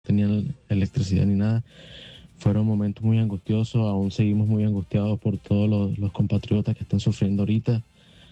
tenían electricidad ni nada. Fueron momentos muy angustiosos, aún seguimos muy angustiados por todos los compatriotas que están sufriendo ahorita.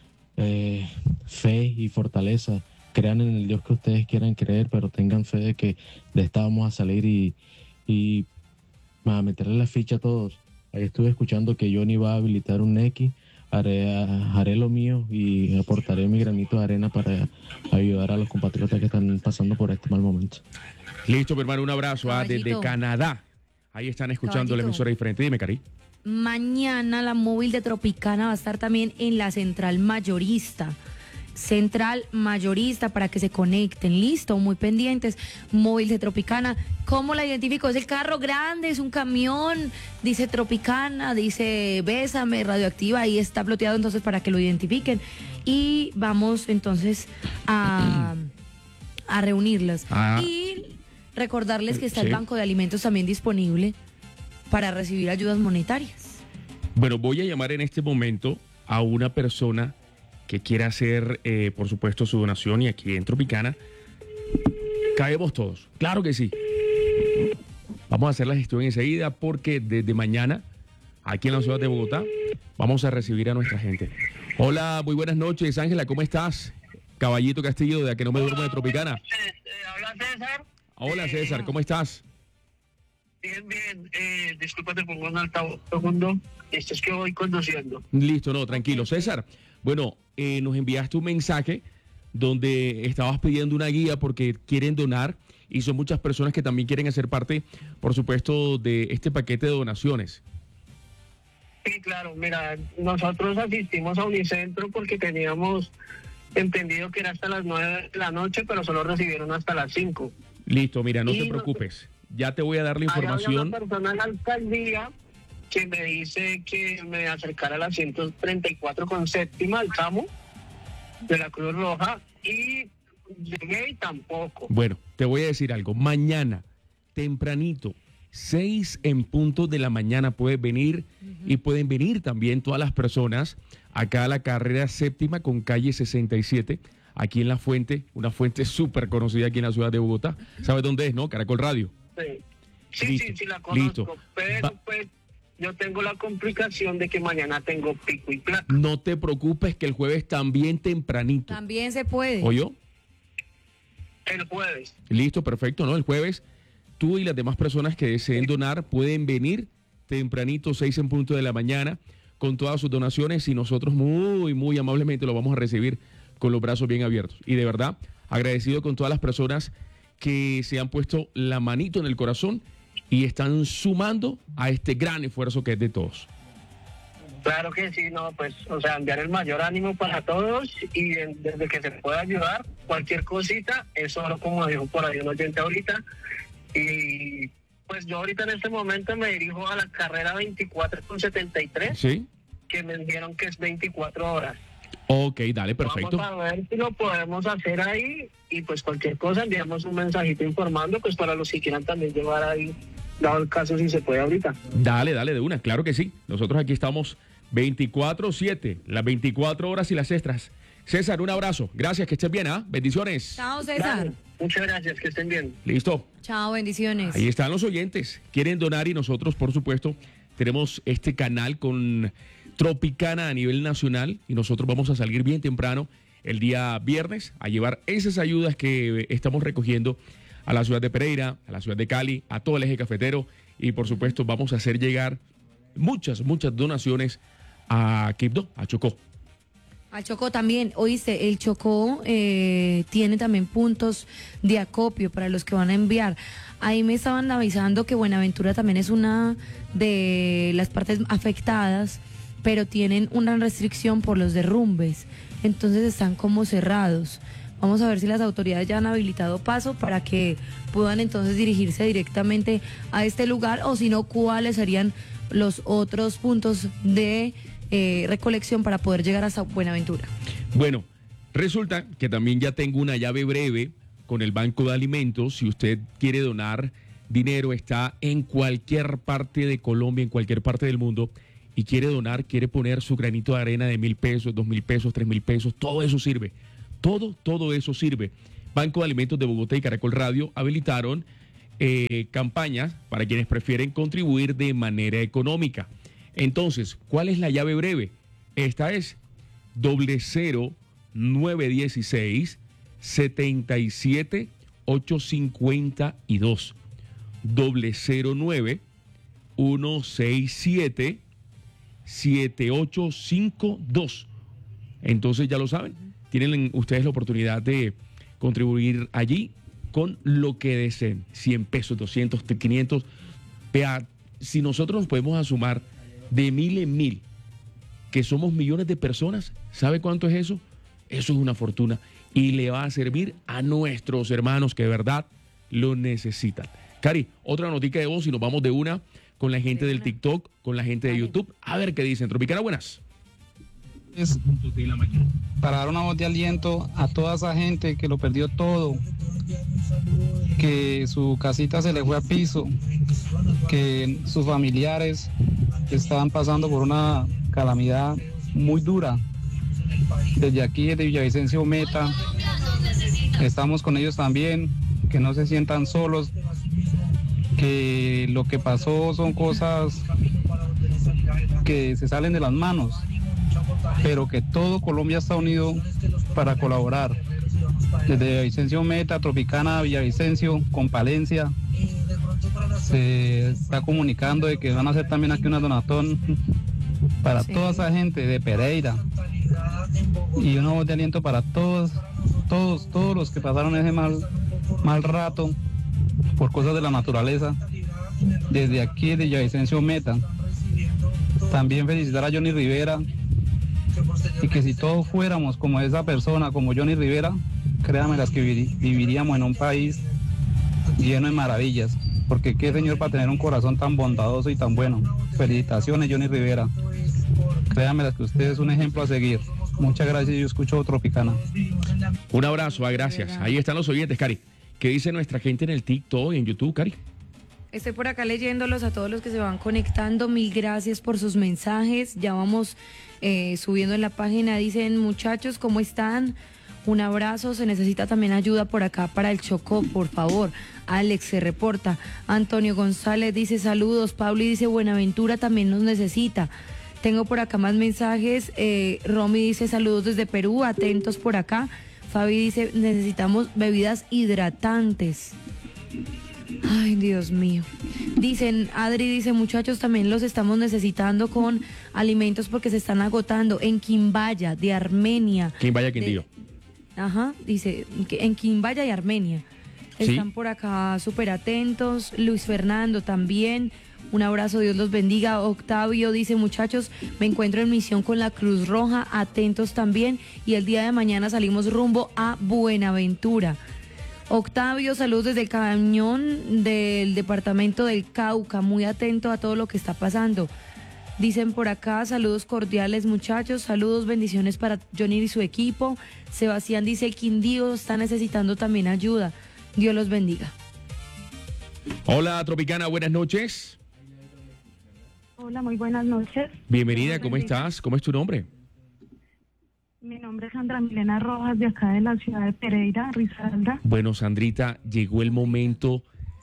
Fe y fortaleza, crean en el Dios que ustedes quieran creer, pero tengan fe de que de esta vamos a salir y a meterle la ficha a todos. Ahí estuve escuchando que Johnny va a habilitar un X, haré lo mío y aportaré mi granito de arena para ayudar a los compatriotas que están pasando por este mal momento. Listo, mi hermano, un abrazo desde Caballito. Canadá. Ahí están escuchando la Caballito. emisora diferente. Dime, Cari. Mañana la móvil de Tropicana va a estar también en la central mayorista. Central mayorista para que se conecten. Listo, muy pendientes. Móvil de Tropicana. ¿Cómo la identifico? Es el carro grande, es un camión. Dice Tropicana, dice Bésame, radioactiva. Ahí está ploteado entonces para que lo identifiquen. Y vamos entonces a reunirlas. Ah. Y recordarles que está Sí. el Banco de Alimentos también disponible para recibir ayudas monetarias. Bueno, voy a llamar en este momento a una persona que quiera hacer, por supuesto, su donación y aquí en Tropicana caemos todos. Claro que sí. Vamos a hacer la gestión enseguida porque desde mañana, aquí en la ciudad de Bogotá, vamos a recibir a nuestra gente. Hola, muy buenas noches, Ángela, ¿cómo estás? Caballito Castillo, de A Que No Me Duermo de Tropicana. Habla César. Hola, César, ¿cómo estás? Bien, bien. Disculpa, te pongo en altavoz segundo. Esto es que voy conduciendo. Listo, no, tranquilo. César, bueno, nos enviaste un mensaje donde estabas pidiendo una guía porque quieren donar y son muchas personas que también quieren hacer parte, por supuesto, de este paquete de donaciones. Sí, claro. Mira, nosotros asistimos a Unicentro porque teníamos entendido que era hasta las 9 de la noche, pero solo recibieron hasta las 5. Listo, mira, no Y te no- preocupes. Ya te voy a dar la Ahí había información. una persona en la alcaldía que me dice que me acercara a la 134 con séptima, al tramo de la Cruz Roja, y llegué y tampoco. Bueno, te voy a decir algo. Mañana, tempranito, 6 en punto de la mañana puedes venir y pueden venir también todas las personas acá a la carrera séptima con calle 67, aquí en La Fuente, una fuente súper conocida aquí en la ciudad de Bogotá. ¿Sabes dónde es, no? Caracol Radio. Sí, sí, Listo, sí, sí la conozco, listo. pero Va- pues yo tengo la complicación de que mañana tengo pico y placa. No te preocupes que el jueves también tempranito. También se puede. ¿Oyó? El jueves. Listo, perfecto, ¿no? El jueves tú y las demás personas que deseen donar pueden venir tempranito, 6 en punto de la mañana, con todas sus donaciones y nosotros muy, muy amablemente lo vamos a recibir con los brazos bien abiertos. Y de verdad, agradecido con todas las personas que se han puesto la manito en el corazón y están sumando a este gran esfuerzo que es de todos. Claro que sí, no, pues, o sea, enviar el mayor ánimo para todos y desde que se pueda ayudar, cualquier cosita, es solo como dijo por ahí un oyente ahorita. Y pues yo ahorita en este momento me dirijo a la carrera 24 con 73, ¿Sí? que me dijeron que es 24 horas. Ok, dale, perfecto. Vamos a ver si lo podemos hacer ahí y pues cualquier cosa enviamos un mensajito informando pues para los que quieran también llevar ahí, dado el caso si se puede ahorita. Dale, dale de una, claro que sí. Nosotros aquí estamos 24/7, las 24 horas y las extras. César, un abrazo. Gracias, que estés bien, ¿ah? Bendiciones. Chao, César. Dale, muchas gracias, que estén bien. Listo. Chao, bendiciones. Ahí están los oyentes. Quieren donar y nosotros, por supuesto, tenemos este canal con Tropicana a nivel nacional y nosotros vamos a salir bien temprano el día viernes a llevar esas ayudas que estamos recogiendo a la ciudad de Pereira, a la ciudad de Cali, a todo el eje cafetero y, por supuesto, vamos a hacer llegar muchas donaciones a Quibdó, a Chocó. Al Chocó también, oíste, el Chocó tiene también puntos de acopio para los que van a enviar. Ahí me estaban avisando que Buenaventura también es una de las partes afectadas, pero tienen una restricción por los derrumbes, entonces están como cerrados. Vamos a ver si las autoridades ya han habilitado paso para que puedan entonces dirigirse directamente a este lugar o si no, cuáles serían los otros puntos de recolección para poder llegar hasta Buenaventura. Bueno, resulta que también ya tengo una llave breve con el Banco de Alimentos. Si usted quiere donar dinero, está en cualquier parte de Colombia, en cualquier parte del mundo, y quiere donar, quiere poner su granito de arena de 1.000 pesos, 2.000 pesos, 3.000 pesos, todo eso sirve. Todo eso sirve. Banco de Alimentos de Bogotá y Caracol Radio habilitaron campañas para quienes prefieren contribuir de manera económica. Entonces, ¿cuál es la llave breve? Esta es 00916 77 852 009 167 7852. Entonces ya lo saben, tienen ustedes la oportunidad de contribuir allí con lo que deseen, 100 pesos, 200, 500. Vea, si nosotros nos podemos sumar de 1000 en 1000, que somos millones de personas, ¿sabe cuánto es eso? Eso es una fortuna y le va a servir a nuestros hermanos que de verdad lo necesitan. Cari, otra notica de voz y nos vamos de una con la gente del TikTok, con la gente de YouTube. A ver qué dicen. Tropicana, buenas. Para dar una voz de aliento a toda esa gente que lo perdió todo, que su casita se le fue a piso, que sus familiares estaban pasando por una calamidad muy dura. Desde aquí, desde Villavicencio Meta, estamos con ellos también, que no se sientan solos, que lo que pasó son cosas que se salen de las manos, pero que todo Colombia está unido para colaborar. Desde Villavicencio Meta, Tropicana, Villavicencio, con Palencia, se está comunicando de que van a hacer también aquí una donatón para toda esa gente de Pereira, y una voz de aliento para todos los que pasaron ese mal rato por cosas de la naturaleza. Desde aquí, de Villavicencio Meta, también felicitar a Johnny Rivera, y que si todos fuéramos como esa persona, como Johnny Rivera, créanme las que viviríamos en un país lleno de maravillas, porque qué señor para tener un corazón tan bondadoso y tan bueno. Felicitaciones, Johnny Rivera, créanme las que usted es un ejemplo a seguir. Muchas gracias, yo escucho Tropicana. Un abrazo, gracias. Ahí están los oyentes, Cari. ¿Qué dice nuestra gente en el TikTok y en YouTube, Cari? Estoy por acá leyéndolos a todos los que se van conectando. Mil gracias por sus mensajes. Ya vamos subiendo en la página. Dicen, muchachos, ¿cómo están? Un abrazo. Se necesita también ayuda por acá para el Chocó, por favor. Alex se reporta. Antonio González dice saludos. Pauli dice Buenaventura también nos necesita. Tengo por acá más mensajes. Romy dice saludos desde Perú, atentos por acá. Fabi dice necesitamos bebidas hidratantes. Ay, Dios mío. Dicen, Adri dice, muchachos, también los estamos necesitando con alimentos porque se están agotando. En Quimbaya, de Armenia. Quimbaya, Quindío. Ajá, dice, en Quimbaya y Armenia. ¿Sí? Están por acá súper atentos. Luis Fernando también. Un abrazo, Dios los bendiga. Octavio dice, muchachos, me encuentro en misión con la Cruz Roja, atentos también. Y el día de mañana salimos rumbo a Buenaventura. Octavio, saludos desde el Cañón del departamento del Cauca, muy atento a todo lo que está pasando. Dicen por acá, saludos cordiales muchachos, saludos, bendiciones para Johnny y su equipo. Sebastián dice, el Quindío está necesitando también ayuda. Dios los bendiga. Hola, Tropicana, buenas noches. Hola, muy buenas noches. Bienvenida, ¿cómo estás? ¿Cómo es tu nombre? Mi nombre es Sandra Milena Rojas, de acá de la ciudad de Pereira, Risaralda. Bueno, Sandrita, llegó el momento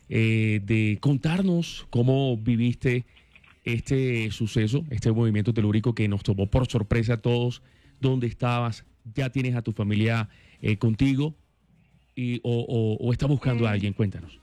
de contarnos cómo viviste este suceso, este movimiento telúrico que nos tomó por sorpresa a todos. ¿Dónde estabas? ¿Ya tienes a tu familia contigo? ¿O estás buscando a alguien? Cuéntanos.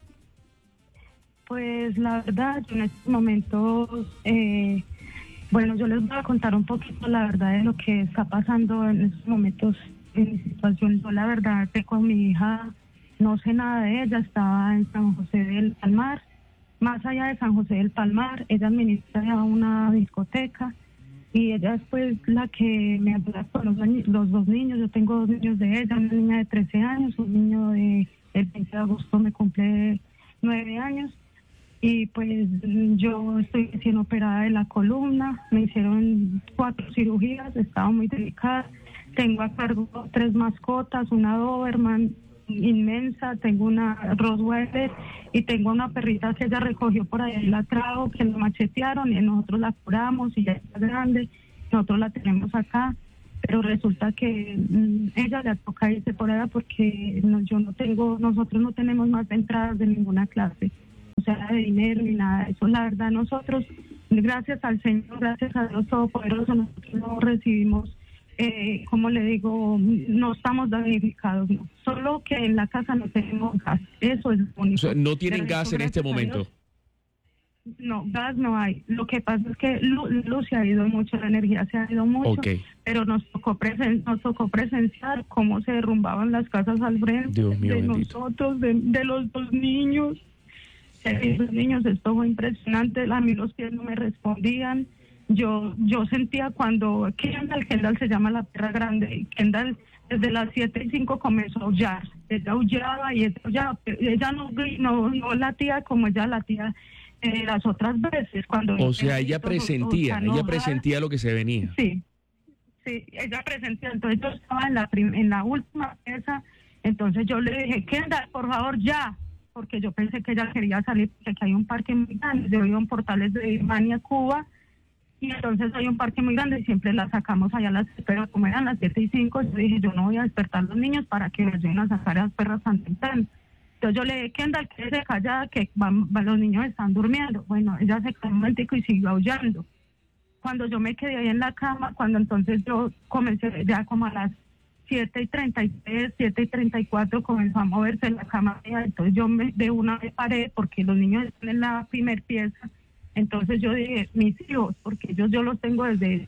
Pues la verdad, yo en estos momentos... bueno, yo les voy a contar un poquito la verdad de lo que está pasando en estos momentos en mi situación. Yo la verdad que con mi hija no sé nada de ella, estaba en San José del Palmar. Más allá de San José del Palmar, ella administra una discoteca y ella es pues la que me ayuda con los dos niños. Yo tengo dos niños de ella, una niña de 13 años, un niño de el 20 de agosto me cumple 9 años. Y pues yo estoy recién operada de la columna, me hicieron 4 cirugías, estaba muy delicada. Tengo a cargo 3 mascotas, una Doberman inmensa, tengo una Rottweiler y tengo una perrita que ella recogió por ahí, la trajo, que la machetearon y nosotros la curamos y ya está grande, nosotros la tenemos acá. pero resulta que ella le toca irse por allá porque nosotros no tenemos más entradas de ninguna clase, o sea, de dinero ni nada de eso. La verdad, nosotros, gracias al Señor, gracias a Dios Todopoderoso, nosotros no recibimos, como le digo, no estamos damnificados, no. Solo que en la casa no tenemos gas, eso es bonito. O sea, no tienen gas en este momento. No, gas no hay. Lo que pasa es que luz se ha ido mucho, la energía se ha ido mucho, Okay. pero nos tocó presenciar cómo se derrumbaban las casas al frente Dios mío, de bendito. nosotros, de los dos niños. Los niños, esto fue impresionante, a mí los pies no me respondían. Yo sentía cuando Kendall se llama la perra grande, y Kendall desde las 7:05 comenzó a aullar. Ella aullaba y ella no latía como ella latía las otras veces. O sea, ella presentía lo que se venía. Sí, ella presentía. Entonces yo estaba en la última pieza, entonces yo le dije, Kendall, por favor, ya, porque yo pensé que ella quería salir, porque aquí hay un parque muy grande. Yo vivo en Portales de Birmania, Cuba, y entonces hay un parque muy grande y siempre la sacamos allá a las, pero como eran las 7:05, yo dije, yo no voy a despertar a los niños para que me ayuden a sacar a las perras tan temprano. Entonces yo le dije, Kendall, quédese callada, que los niños están durmiendo. Bueno, ella se quedó un momentico y siguió aullando. Cuando yo me quedé ahí en la cama, cuando entonces yo comencé ya como a las 7:33, 7:34 comenzó a moverse en la cama mía, entonces yo de una me paré porque los niños están en la primer pieza. Entonces yo dije, mis hijos, porque yo los tengo desde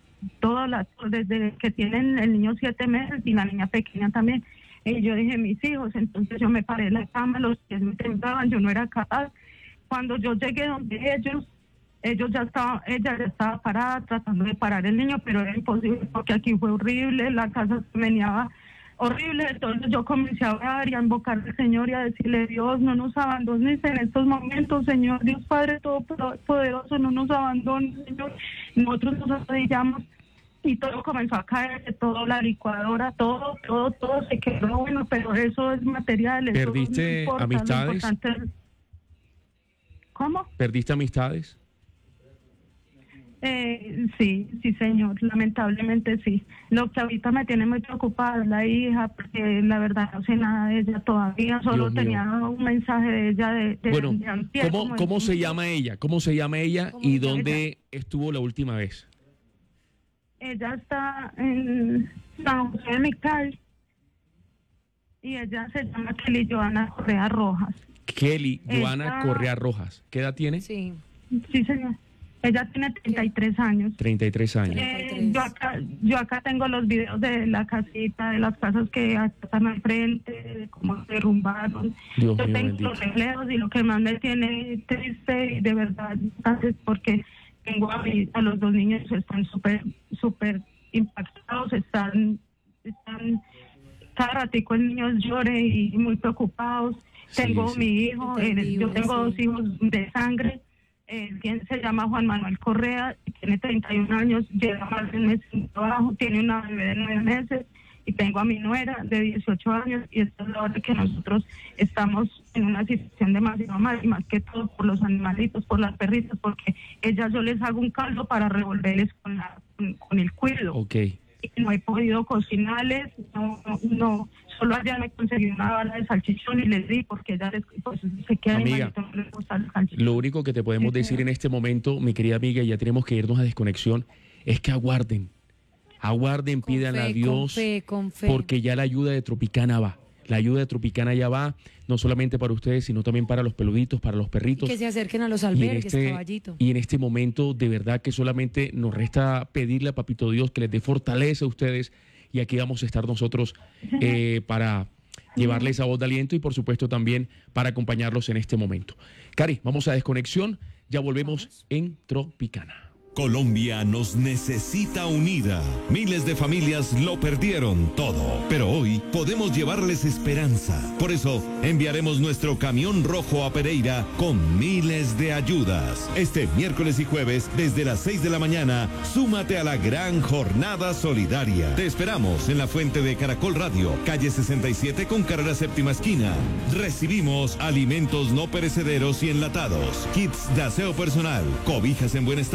que tienen el niño 7 meses y la niña pequeña también. Y yo dije, mis hijos, entonces yo me paré en la cama, los pies me temblaban, yo no era capaz. Cuando yo llegué donde ella ya estaba parada tratando de parar el niño, pero era imposible porque aquí fue horrible, la casa se meneaba horrible. Entonces yo comencé a orar y a invocar al Señor y a decirle, Dios, no nos abandones en estos momentos, Señor, Dios Padre Todopoderoso, no nos abandones, Señor. Nosotros nos arrodillamos y todo comenzó a caer, todo, la licuadora, todo se quedó, bueno, pero eso es material. ¿Perdiste eso no importa, amistades? ¿Cómo? ¿Perdiste amistades? Sí, señor, lamentablemente sí. Lo que ahorita me tiene muy preocupada es la hija, porque la verdad no sé nada de ella todavía, solo tenía un mensaje de ella Bueno, de antier, ¿cómo se llama ella? ¿Cómo se llama ella y dónde estuvo la última vez? Ella está en San José de Mical y ella se llama Kelly Joana Correa Rojas. Kelly Joana Correa Rojas. ¿Qué edad tiene? Sí. Sí, señor. Ella tiene 33 años. 33 años. Yo acá tengo los videos de la casita, de las casas que están al frente, de cómo se derrumbaron. Dios Yo mío, tengo bendito. los reflejos y lo que más me tiene triste y de verdad es porque tengo a los dos niños, están súper impactados, están cada ratico el niño llore y muy preocupados. Sí, Tengo sí. mi hijo, yo tengo dos hijos de sangre. Quien se llama Juan Manuel Correa, tiene 31 años, lleva más de un mes sin trabajo, tiene una bebé de 9 meses y tengo a mi nuera de 18 años y esta es la hora que nosotros estamos en una situación demasiado mal y más que todo por los animalitos, por las perritas, porque ellas yo les hago un caldo para revolverles con el cuido. Ok. Y no he podido cocinarles, no, solo ayer me conseguí una bala de salchichón y les di porque ellas pues, se quedan Amiga, animalitos, no les gusta el salchichón. Lo único que te podemos decir en este momento, mi querida amiga, y ya tenemos que irnos a desconexión, es que aguarden, pidan a Dios, con fe. porque ya la ayuda de Tropicana va. La ayuda de Tropicana ya va, no solamente para ustedes, sino también para los peluditos, para los perritos. Que se acerquen a los Y en albergues, caballito. y en este momento, de verdad que solamente nos resta pedirle a Papito Dios que les dé fortaleza a ustedes. Y aquí vamos a estar nosotros para llevarles esa voz de aliento y, por supuesto, también para acompañarlos en este momento. Cari, vamos a desconexión. Ya volvemos en Tropicana. Colombia nos necesita unida. Miles de familias lo perdieron todo, pero hoy podemos llevarles esperanza. Por eso enviaremos nuestro camión rojo a Pereira con miles de ayudas. Este miércoles y jueves desde las 6 de la mañana, súmate a la gran jornada solidaria. Te esperamos en la Fuente de Caracol Radio, calle 67 con carrera séptima esquina. Recibimos alimentos no perecederos y enlatados, kits de aseo personal, cobijas en buen estado,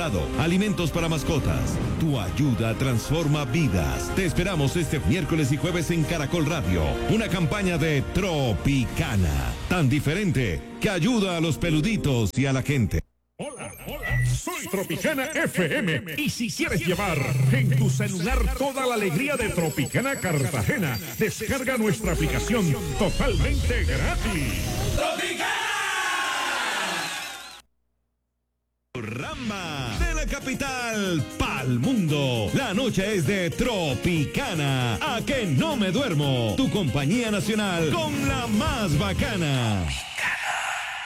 alimentos para mascotas. Tu ayuda transforma vidas. Te esperamos este miércoles y jueves en Caracol Radio. Una campaña de Tropicana, tan diferente que ayuda a los peluditos y a la gente. Hola, soy Tropicana FM. Y si quieres llevar en tu celular toda la alegría de Tropicana Cartagena, descarga nuestra aplicación totalmente gratis. Ramba de la capital pa'l mundo. La noche es de Tropicana. A que no me duermo. Tu compañía nacional con la más bacana.